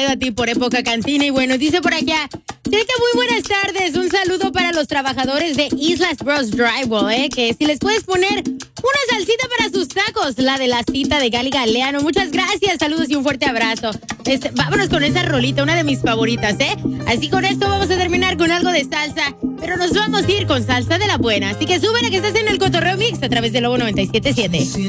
a ti por Época Cantina. Y bueno, dice por acá, Teca, muy buenas tardes. Un saludo para los trabajadores de Islas Bros Drywall, que si les puedes poner una salsita para sus tacos, la de la cita de Gali Galeano. Muchas gracias, saludos y un fuerte abrazo. Vámonos con esa rolita, una de mis favoritas, Así con esto vamos a terminar con algo de salsa, pero nos vamos a ir con salsa de la buena. Así que súbela que estás en el Cotorreo Mix a través de Lobo 97.7.